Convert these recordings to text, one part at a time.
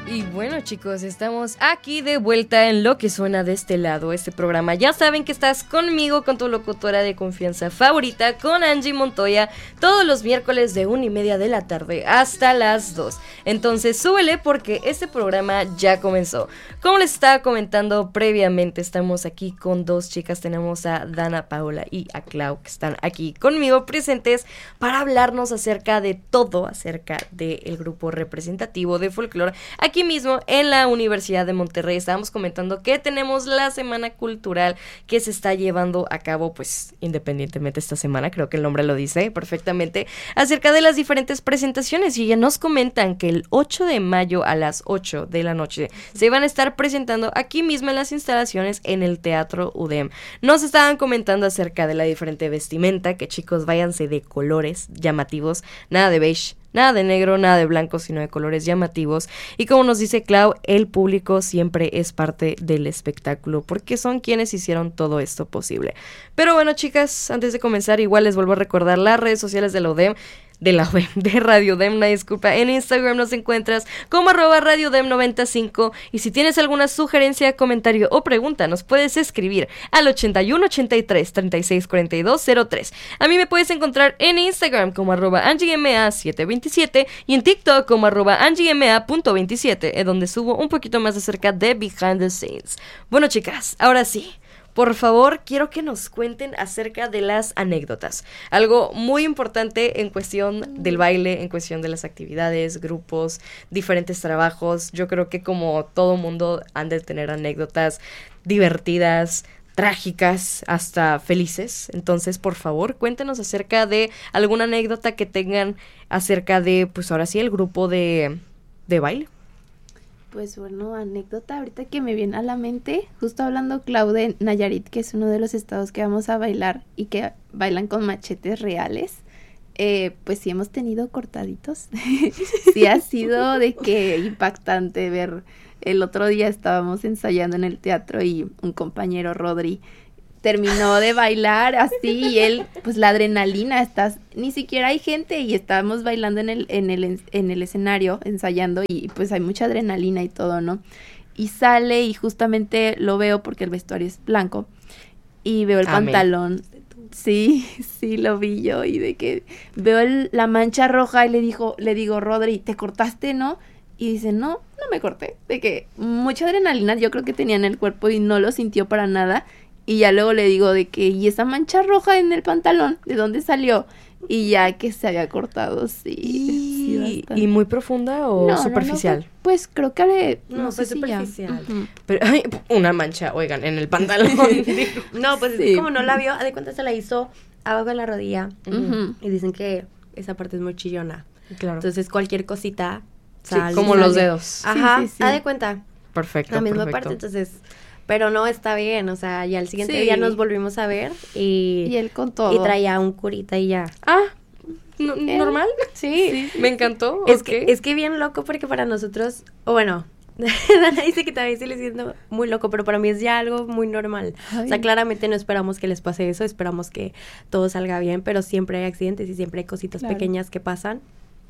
Y bueno, chicos, estamos aquí de vuelta en Lo que suena de este lado, este programa. Ya saben que estás conmigo, con tu locutora de confianza favorita, con Angie Montoya, todos los miércoles de 1:30 de la tarde hasta las 2. Entonces súbele porque este programa ya comenzó. Como les estaba comentando previamente, estamos aquí con dos chicas. Tenemos a Dana Paola y a Clau, que están aquí conmigo presentes para hablarnos acerca de todo, acerca del grupo representativo de folclore aquí mismo en la Universidad de Monterrey. Estábamos comentando que tenemos la semana cultural que se está llevando a cabo, pues independientemente esta semana, creo que el nombre lo dice perfectamente, acerca de las diferentes presentaciones, y ya nos comentan que el 8 de mayo a las 8 de la noche se van a estar presentando aquí mismo en las instalaciones en el Teatro UDEM. Nos estaban comentando acerca de la diferente vestimenta, que chicos, váyanse de colores llamativos, nada de beige, nada de negro, nada de blanco, sino de colores llamativos. Y como nos dice Clau, el público siempre es parte del espectáculo, porque son quienes hicieron todo esto posible. Pero bueno, chicas, antes de comenzar, igual les vuelvo a recordar las redes sociales de la UDEM, de Radio UDEM, una disculpa. En Instagram nos encuentras como @RadioUDEM95, y si tienes alguna sugerencia, comentario o pregunta, nos puedes escribir al 81 83 36 42 03. A mí me puedes encontrar en Instagram como @AngieMA727 y en TikTok como @AngieMA.27, en donde subo un poquito más acerca de Behind the Scenes. Bueno, chicas, ahora sí, por favor, quiero que nos cuenten acerca de las anécdotas. Algo muy importante en cuestión del baile, en cuestión de las actividades, grupos, diferentes trabajos. Yo creo que como todo mundo han de tener anécdotas divertidas, trágicas, hasta felices. Entonces, por favor, cuéntenos acerca de alguna anécdota que tengan acerca de, pues ahora sí, el grupo de baile. Pues bueno, anécdota ahorita que me viene a la mente, justo hablando Clau de Nayarit, que es uno de los estados que vamos a bailar y que bailan con machetes reales. Pues sí hemos tenido cortaditos. Sí ha sido de que impactante ver. El otro día estábamos ensayando en el teatro y un compañero, Rodri, terminó de bailar así, y él, pues la adrenalina, ni siquiera hay gente y estábamos bailando en el escenario, ensayando, y pues hay mucha adrenalina y todo, ¿no? Y sale y justamente lo veo porque el vestuario es blanco y veo el pantalón. Sí, lo vi yo, y de que veo la mancha roja y le digo, Rodri, ¿te cortaste, no? Y dice, no me corté, de que mucha adrenalina yo creo que tenía en el cuerpo y no lo sintió para nada. Y ya luego le digo de que, ¿y esa mancha roja en el pantalón? ¿De dónde salió? Y ya que se había cortado, sí. ¿Y muy profunda o superficial? No, pues creo que no sé, superficial. Uh-huh. Pero ay, una mancha, oigan, en el pantalón. No, pues sí. Como no la vio, de cuenta se la hizo abajo de la rodilla. Uh-huh. Y dicen que esa parte es muy chillona. Claro. Entonces cualquier cosita sale. Sí, como los dedos. Ajá, sí. haz de cuenta. Perfecto, la misma parte, entonces... Pero no, está bien, o sea, ya el siguiente día nos volvimos a ver y él con todo. Y traía un curita y ya. Ah, ¿normal? Sí. Me encantó. Es que bien loco, porque para nosotros, bueno, Dana dice que también se le siente muy loco, pero para mí es ya algo muy normal. Ay. O sea, claramente no esperamos que les pase eso, esperamos que todo salga bien, pero siempre hay accidentes y siempre hay cositas pequeñas que pasan.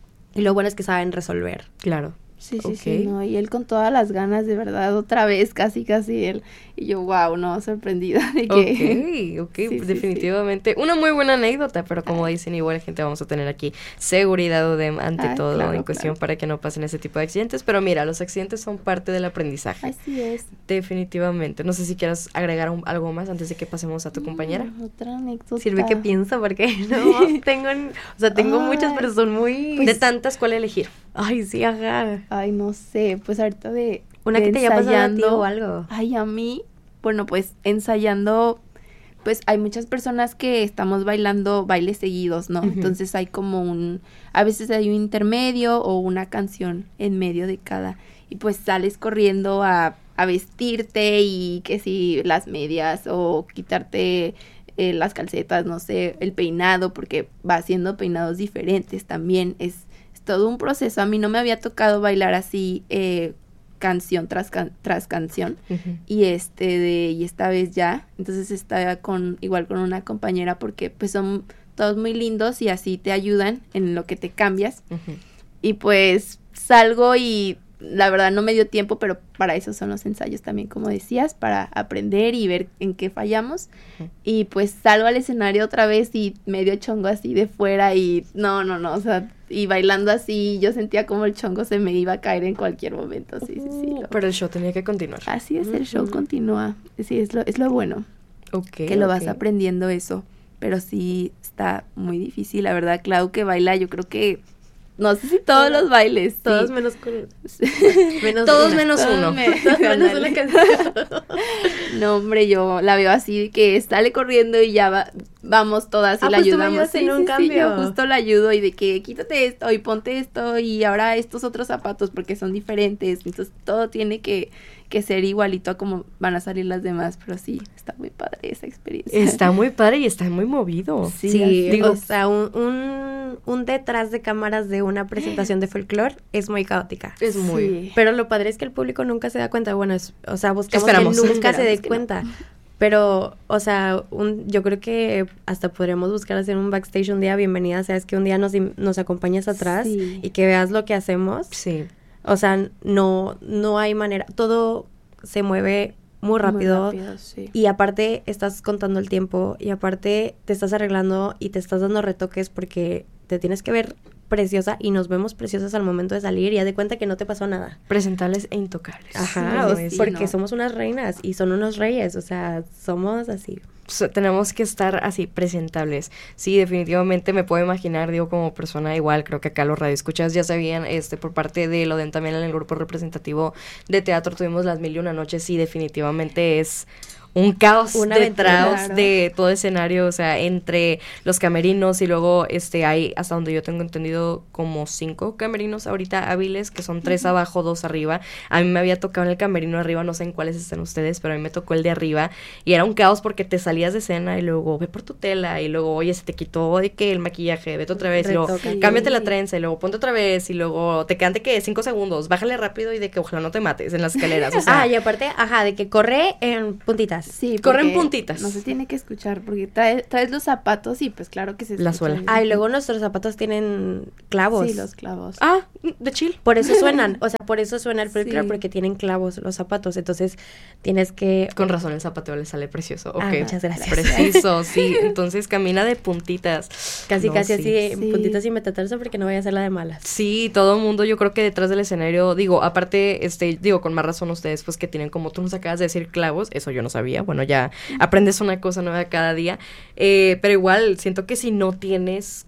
Y lo bueno es que saben resolver. Claro. Sí, no, y él con todas las ganas, de verdad, otra vez, casi él, y yo, wow, no, sorprendida de que... Ok, pues definitivamente, una muy buena anécdota, pero como dicen, igual gente, vamos a tener aquí seguridad ante todo, claro, en cuestión, para que no pasen ese tipo de accidentes, pero mira, los accidentes son parte del aprendizaje. Así es. Definitivamente, no sé si quieras agregar algo más antes de que pasemos a tu compañera. Otra anécdota. Sirve que pienso, porque no, tengo muchas, pero son muy... Pues, de tantas, ¿cuál elegir? Ay, sí, ajá. Ay, no sé, pues ahorita una que te haya pasado a ti o algo. Ay, a mí, bueno, pues ensayando, pues hay muchas personas que estamos bailando bailes seguidos, ¿no? Uh-huh. Entonces hay como a veces hay un intermedio o una canción en medio de cada, y pues sales corriendo a vestirte, y que si las medias o quitarte las calcetas, no sé, el peinado, porque va haciendo peinados diferentes también, es todo un proceso. A mí no me había tocado bailar así canción tras canción. Uh-huh. Y esta vez ya, entonces estaba igual con una compañera, porque pues son todos muy lindos y así te ayudan en lo que te cambias. Uh-huh. Y pues salgo y la verdad no me dio tiempo, pero para eso son los ensayos también, como decías, para aprender y ver en qué fallamos. Y pues salgo al escenario otra vez y medio chongo así de fuera y no, o sea, y bailando así, yo sentía como el chongo se me iba a caer en cualquier momento, sí. Pero el show tenía que continuar. Así es, el show continúa, sí, es lo bueno, que lo vas aprendiendo eso, pero sí está muy difícil, la verdad, Clau que baila, yo creo que no sé si todos los bailes. Todos sí. menos Todos menos uno. Todos menos una canción. No, hombre, yo la veo así, que sale corriendo y ya vamos todas y la pues tú ayudamos. me ayudas en un cambio. yo justo la ayudo y de que quítate esto y ponte esto y ahora estos otros zapatos porque son diferentes. Entonces todo tiene que ser igualito a como van a salir las demás, pero sí, está muy padre esa experiencia. Está muy padre y está muy movido. Sí, digo, o sea, un detrás de cámaras de una presentación de folclore es muy caótica. Es muy... Sí. Pero lo padre es que el público nunca se da cuenta. Bueno, o sea, buscamos Esperamos. que nunca se dé Esperamos que cuenta. Pero, o sea, yo creo que hasta podríamos buscar hacer un backstage un día. Bienvenida, sabes que un día nos acompañes atrás Sí. y que veas lo que hacemos. Sí. O sea, no hay manera. Todo se mueve muy rápido. Sí. Y aparte estás contando el tiempo y aparte te estás arreglando y te estás dando retoques porque te tienes que ver preciosa y nos vemos preciosas al momento de salir y haz de cuenta que no te pasó nada. Presentables e intocables. Ajá, Sí, porque no. somos unas reinas y son unos reyes, o sea, somos así. Tenemos que estar así presentables. Sí, definitivamente me puedo imaginar, digo, como persona igual, creo que acá los radioescuchas ya sabían, por parte de Loden también en el grupo representativo de teatro tuvimos las 1001 noches y definitivamente es un caos Una detrás aventura. de todo escenario, o sea, entre los camerinos y luego hay, hasta donde yo tengo entendido, como 5 camerinos ahorita hábiles, que son 3 abajo, 2 arriba. A mí me había tocado en el camerino arriba, no sé en cuáles están ustedes, pero a mí me tocó el de arriba y era un caos porque te salías de escena y luego ve por tu tela y luego, oye, se te quitó de que el maquillaje, vete otra vez y luego Retoca. cámbiate la trenza y luego ponte otra vez y luego te quedan de que 5 segundos, bájale rápido y de que ojalá no te mates en las escaleras, o sea. Y aparte, de que corre en puntitas. Sí, Corren porque puntitas. No se tiene que escuchar porque traes los zapatos y pues claro que se La escucha suela. bien. Y luego nuestros zapatos tienen clavos. Sí, los clavos. De chill. Por eso suenan, o sea, por eso suena el folclore, Sí. porque tienen clavos los zapatos, entonces tienes que... Con razón el zapateo le sale precioso. Ok, muchas gracias. Preciso, sí. Entonces camina de puntitas. Casi No, así, Sí. puntitas y metatarso porque no voy a hacer la de malas. Sí, todo el mundo, yo creo que detrás del escenario, digo, aparte, con más razón ustedes, pues que tienen, como tú nos acabas de decir, clavos, eso yo no sabía, bueno, ya aprendes una cosa nueva cada día, pero igual, siento que si no tienes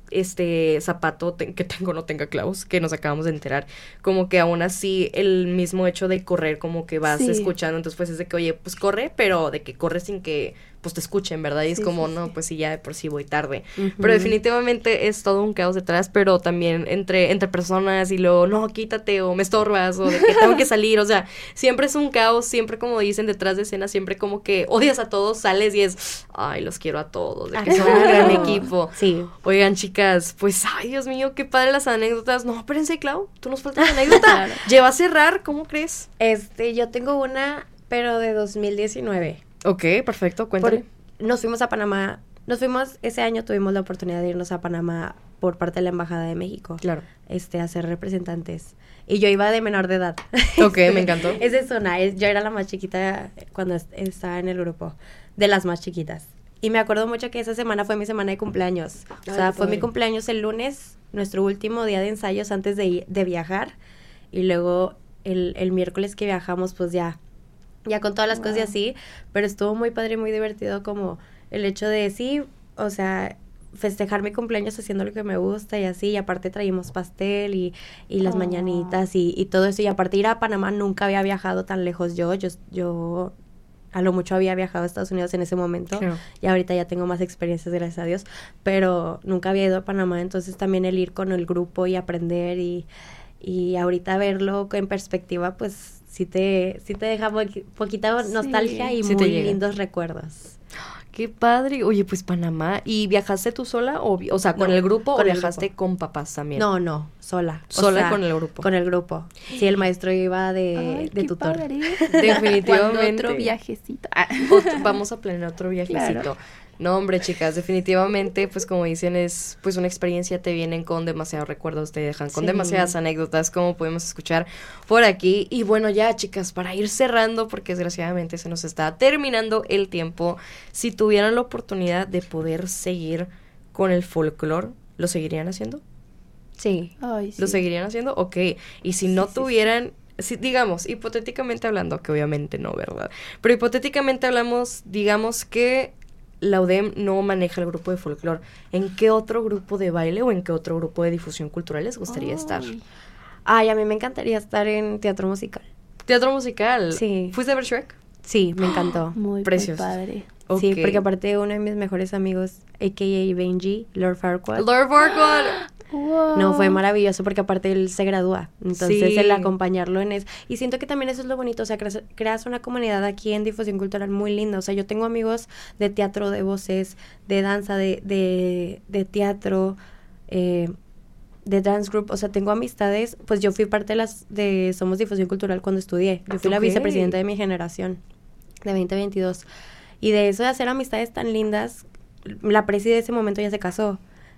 zapato que no tenga clavos, que nos acabamos de enterar, como que aún así el mismo hecho de correr, como que vas Sí. escuchando, entonces pues es de que, oye, pues corre, pero de que corre sin que pues te escuchen, ¿verdad? Y es Sí, como, sí, no, sí. pues sí, ya de por sí voy tarde. Ujú. Pero definitivamente es todo un caos detrás, pero también entre personas y luego, no, quítate, o me estorbas, o de que tengo que salir, o sea, siempre es un caos, siempre como dicen detrás de escena, siempre como que odias a todos, sales y es, ay, los quiero a todos, de que son un gran equipo. Sí. Oigan, chicas, pues, ay, Dios mío, qué padre las anécdotas. No, espérense, Clau, tú nos faltas una anécdota. Claro. Lleva a cerrar, ¿cómo crees? Yo tengo una, pero de 2019. Ok, perfecto, cuéntame. Nos fuimos a Panamá, ese año tuvimos la oportunidad de irnos a Panamá por parte de la Embajada de México. Claro. A ser representantes. Y yo iba de menor de edad. Ok, me encantó. Es de zona, yo era la más chiquita cuando estaba en el grupo, de las más chiquitas. Y me acuerdo mucho que esa semana fue mi semana de cumpleaños. O sea, Ay, fue mi padre. cumpleaños el lunes, nuestro último día de ensayos antes de viajar. Y luego el miércoles que viajamos, pues ya con todas las cosas y así. Pero estuvo muy padre y muy divertido como el hecho de, sí, o sea, festejar mi cumpleaños haciendo lo que me gusta y así. Y aparte traímos pastel y las mañanitas y todo eso. Y aparte ir a Panamá, nunca había viajado tan lejos yo a lo mucho había viajado a Estados Unidos en ese momento. Claro. Y ahorita ya tengo más experiencias, gracias a Dios. Pero nunca había ido a Panamá, entonces también el ir con el grupo y aprender y ahorita verlo en perspectiva, pues sí te deja poquita nostalgia y Sí te muy llega. lindos recuerdos. Qué padre. Oye, pues Panamá. ¿Y viajaste tú sola? O sea, ¿con No, el grupo con o el viajaste grupo. con papás también? No, sola. Sola con el grupo. Con el grupo. Sí, el maestro iba de Ay, qué tutor. padre. Definitivamente. Cuando otro viajecito. Vamos a planear otro viajecito. Claro. No, hombre, chicas, definitivamente, pues como dicen, es pues una experiencia, te vienen con demasiados recuerdos, te dejan con demasiadas anécdotas, como podemos escuchar por aquí. Y bueno, ya, chicas, para ir cerrando, porque desgraciadamente se nos está terminando el tiempo, si tuvieran la oportunidad de poder seguir con el folclore, ¿lo seguirían haciendo? Sí. Ay, sí. ¿Lo seguirían haciendo? Ok. Y si no tuvieran... Si, digamos, hipotéticamente hablando, que obviamente no, ¿verdad? Pero hipotéticamente hablamos, digamos que la UDEM no maneja el grupo de folclore. ¿En qué otro grupo de baile o en qué otro grupo de difusión cultural les gustaría estar? Ay, a mí me encantaría estar en teatro musical. ¿Teatro musical? Sí. ¿Fuiste a ver Shrek? Sí, me encantó. Muy Precioso. padre. Sí, Ok. porque aparte uno de mis mejores amigos, a.k.a. Benji, Lord Farquaad. Lord Farquaad. Wow. No, fue maravilloso porque aparte él se gradúa. Entonces Sí. el acompañarlo en eso. Y siento que también eso es lo bonito. O sea, creas una comunidad aquí en difusión cultural muy linda. O sea, yo tengo amigos de teatro, de voces, de danza, de teatro, de dance group. O sea, tengo amistades. Pues yo fui parte de Somos Difusión Cultural cuando estudié. Yo fui la Ok. vicepresidenta de mi generación, de 2022. Y de eso de hacer amistades tan lindas, la presi de ese momento ya se casó.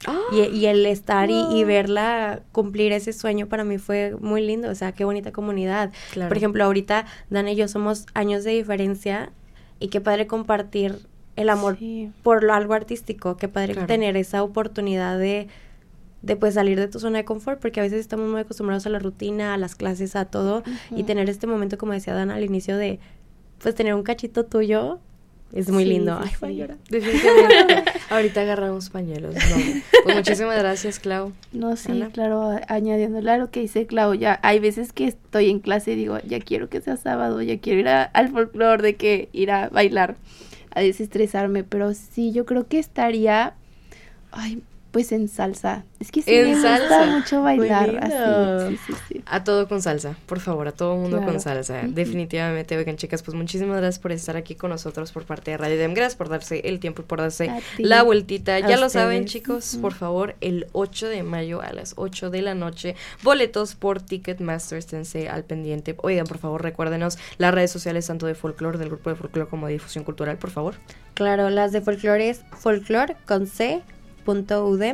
Y el estar y verla cumplir ese sueño para mí fue muy lindo. O sea, qué bonita comunidad. Claro. Por ejemplo, ahorita Dana y yo somos años de diferencia y qué padre compartir el amor Sí. por algo artístico. Qué padre Claro. tener esa oportunidad de pues salir de tu zona de confort, porque a veces estamos muy acostumbrados a la rutina, a las clases, a todo. Y tener este momento, como decía Dana al inicio, de pues tener un cachito tuyo es muy Sí, lindo. sí, Ay, voy a sí. llorar. Definitivamente. Ahorita agarramos pañuelos. No. Pues muchísimas gracias, Clau. No, sí, Ana. claro, añadiéndole a lo que dice Clau, ya hay veces que estoy en clase y digo, ya quiero que sea sábado, ya quiero ir al folclore, de que ir a bailar, a desestresarme, pero sí, yo creo que estaría, ay, pues en salsa. Es que sí En me salsa. gusta mucho bailar Muy lindo. así, sí. A todo con salsa, por favor, a todo mundo Claro. con salsa. Definitivamente, oigan, chicas, pues muchísimas gracias por estar aquí con nosotros por parte de Radio Dem. Gracias por darse el tiempo y por darse A ti. la vueltita. A Ya lo ustedes. saben, chicos, por favor, el 8 de mayo a las 8 de la noche, boletos por Ticketmaster, esténse al pendiente. Oigan, por favor, recuérdenos las redes sociales tanto de folclore, del grupo de folclore como de difusión cultural, por favor. Claro, las de folclore es folclore con c.udem.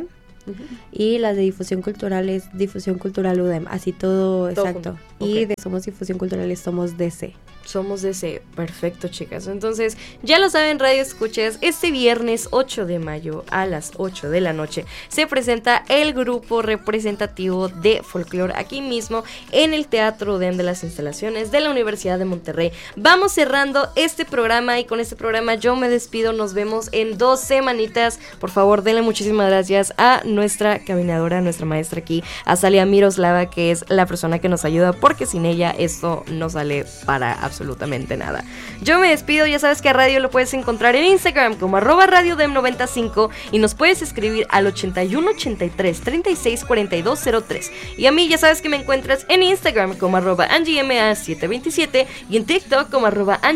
Y las de difusión cultural es difusión cultural UDEM, así todo exacto. junto. Y Ok. de Somos Difusión Cultural somos DC. Somos de ese. Perfecto, chicas. Entonces, ya lo saben, Radio Escuchas, este viernes 8 de mayo a las 8 de la noche se presenta el grupo representativo de folclore aquí mismo en el Teatro UDEM de las instalaciones de la Universidad de Monterrey. Vamos cerrando este programa y con este programa yo me despido. Nos vemos en 2 semanitas. Por favor, denle muchísimas gracias a nuestra caminadora, nuestra maestra aquí, a Salia Miroslava, que es la persona que nos ayuda, porque sin ella esto no sale para absolutamente nada. Yo me despido, ya sabes que a Radio lo puedes encontrar en Instagram como @radiodem95 y nos puedes escribir al 81 83 36 42 03. Y a mí ya sabes que me encuentras en Instagram como @angiema727 y en TikTok como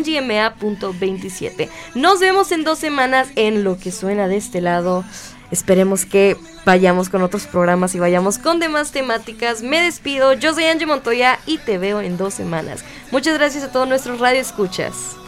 @angiema.27. Nos vemos en 2 semanas en Lo que suena de este lado. Esperemos que vayamos con otros programas y vayamos con demás temáticas. Me despido, yo soy Angie Montoya y te veo en 2 semanas. Muchas gracias a todos nuestros radioescuchas.